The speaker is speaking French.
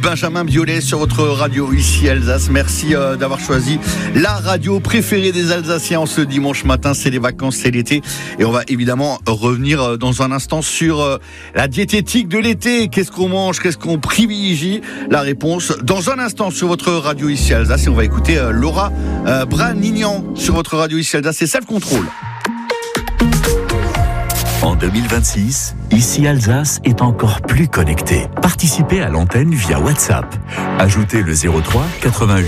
Benjamin Biolay sur votre radio ici Alsace. Merci d'avoir choisi la radio préférée des Alsaciens en ce dimanche matin. C'est les vacances, c'est l'été. Et on va évidemment revenir dans un instant sur la diététique de l'été. Qu'est-ce qu'on mange? Qu'est-ce qu'on privilégie? La réponse dans un instant sur votre radio ici Alsace. Et on va écouter Laura Brunignan sur votre radio ici Alsace. C'est Self Control. En 2026, ici Alsace est encore plus connectée. Participez à l'antenne via WhatsApp. Ajoutez le 03 88